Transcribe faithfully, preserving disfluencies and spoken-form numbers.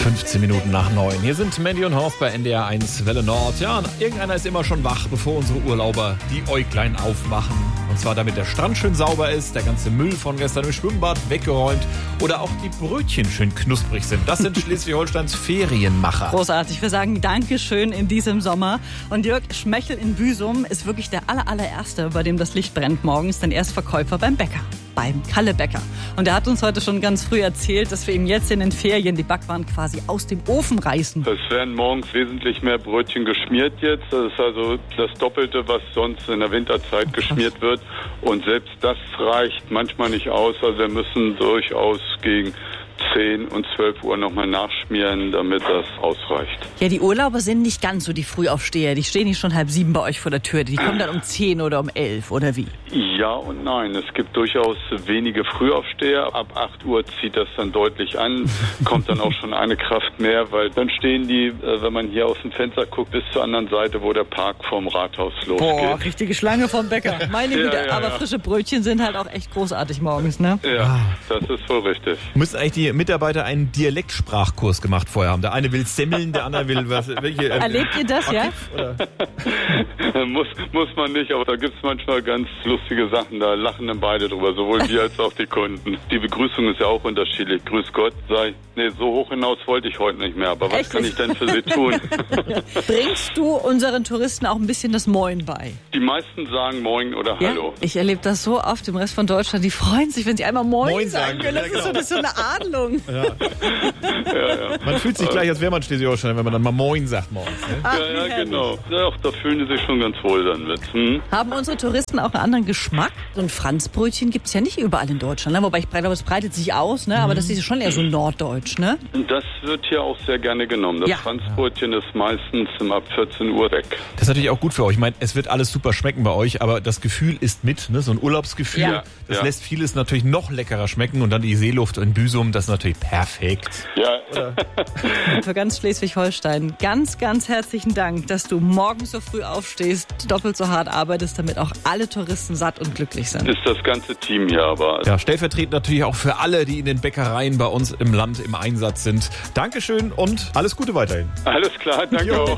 fünfzehn Minuten nach neun. Hier sind Mandy und Horst bei N D R eins Welle Nord. Ja, irgendeiner ist immer schon wach, bevor unsere Urlauber die Äuglein aufmachen. Und zwar damit der Strand schön sauber ist, der ganze Müll von gestern im Schwimmbad weggeräumt oder auch die Brötchen schön knusprig sind. Das sind Schleswig-Holsteins Ferienmacher. Großartig. Wir sagen Dankeschön in diesem Sommer. Und Jörg Schmechel in Büsum ist wirklich der aller, allererste, bei dem das Licht brennt morgens, denn er ist Verkäufer beim Bäcker. Beim Kalle Bäcker. Und er hat uns heute schon ganz früh erzählt, dass wir ihm jetzt in den Ferien die Backwaren quasi aus dem Ofen reißen. Es werden morgens wesentlich mehr Brötchen geschmiert jetzt. Das ist also das Doppelte, was sonst in der Winterzeit geschmiert wird. Und selbst das reicht manchmal nicht aus. Also wir müssen durchaus gegen zehn und zwölf Uhr nochmal nachschmieren, damit das ausreicht. Ja, die Urlauber sind nicht ganz so die Frühaufsteher. Die stehen nicht schon halb sieben bei euch vor der Tür. Die kommen dann um zehn oder um elf oder wie? Ja und nein. Es gibt durchaus wenige Frühaufsteher. Ab acht Uhr zieht das dann deutlich an. Kommt dann auch schon eine Kraft mehr, weil dann stehen die, wenn man hier aus dem Fenster guckt, bis zur anderen Seite, wo der Park vom Rathaus losgeht. Boah, richtige Schlange vom Bäcker. Meine Güte. Ja, ja, aber ja. frische Brötchen sind halt auch echt großartig morgens, ne? Ja, das ist wohl richtig. Müssen eigentlich die Mitarbeiter einen Dialektsprachkurs gemacht vorher haben. Der eine will Semmeln, der andere will was. Welche, äh, Erlebt ihr das, ja? muss, muss man nicht, aber da gibt es manchmal ganz lustige Sachen, da lachen dann beide drüber, sowohl wir als auch die Kunden. Die Begrüßung ist ja auch unterschiedlich. Grüß Gott, sei, nee, so hoch hinaus wollte ich heute nicht mehr, aber was Echt? kann ich denn für Sie tun? Bringst du unseren Touristen auch ein bisschen das Moin bei? Die meisten sagen Moin oder Ja? Hallo. Ich erlebe das so oft im Rest von Deutschland. Die freuen sich, wenn sie einmal Moin, Moin sagen sagen können. Das, können, ja, ist so, das ist so eine Adelung. Ja. Ja, ja. Man fühlt sich gleich, als wäre man Schleswig-Holstein, wenn man dann mal Moin sagt morgens. Ne? Ach, Ja, wie ja, herrlich. genau. Ja, da fühlen die sich schon ganz wohl dann mit. Hm? Haben unsere Touristen auch einen anderen Geschmack? So ein Franzbrötchen gibt es ja nicht überall in Deutschland. Ne? Wobei ich glaube, es breitet sich aus, ne? Aber das ist schon eher so norddeutsch, ne? Das wird hier auch sehr gerne genommen. Das Ja. Franzbrötchen ist meistens um ab vierzehn Uhr weg. Das ist natürlich auch gut für euch. Ich meine, es wird alles super schmecken bei euch, aber das Gefühl ist mit, ne? So ein Urlaubsgefühl. Ja. Das Ja. lässt vieles natürlich noch leckerer schmecken und dann die Seeluft in Büsum, das ist natürlich perfekt. Ja, Für ganz Schleswig-Holstein ganz, ganz herzlichen Dank, dass du morgens so früh aufstehst, doppelt so hart arbeitest, damit auch alle Touristen satt und glücklich sind. ist das ganze Team hier aber. Ja, stellvertretend natürlich auch für alle, die in den Bäckereien bei uns im Land im Einsatz sind. Dankeschön und alles Gute weiterhin. Alles klar, danke Jo. auch.